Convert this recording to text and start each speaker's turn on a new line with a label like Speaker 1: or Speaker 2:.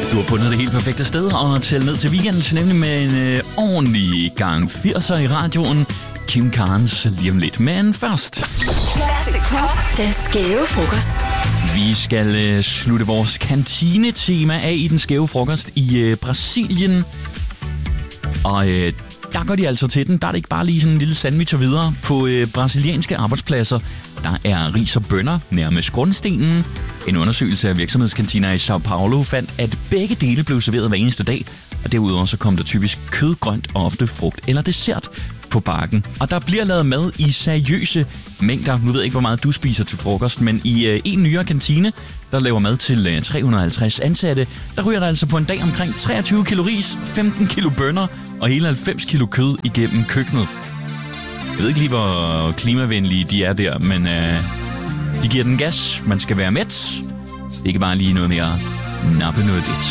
Speaker 1: Du har fundet det helt perfekte sted og tælle ned til weekenden, nemlig med en ordentlig gang 80'er i radioen. Kim Carnes lige om lidt, men først.
Speaker 2: Classic Pop, den skæve frokost.
Speaker 1: Vi skal slutte vores kantinetema af i den skæve frokost i Brasilien. Og der går de altså til den. Der er det ikke bare lige sådan en lille sandwich og videre. På brasilianske arbejdspladser, der er ris og bønner nærmest grundstenen. En undersøgelse af virksomhedskantiner i São Paulo fandt, at begge dele blev serveret hver eneste dag. Og derudover så kom der typisk kød, grønt og ofte frugt eller dessert på bakken. Og der bliver lavet mad i seriøse mængder. Nu ved jeg ikke, hvor meget du spiser til frokost, men i en nyere kantine, der laver mad til 350 ansatte, der ryger der altså på en dag omkring 23 kilo ris, 15 kilo bønner og hele 90 kilo kød igennem køkkenet. Jeg ved ikke lige, hvor klimavenlige de er der, men de giver den gas. Man skal være mæt. Ikke bare lige noget mere nappe noget lidt.